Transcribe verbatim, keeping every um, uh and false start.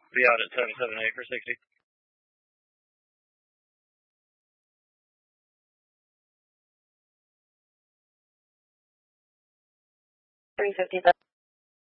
Be out at seven seven eight for sixty. three fifty.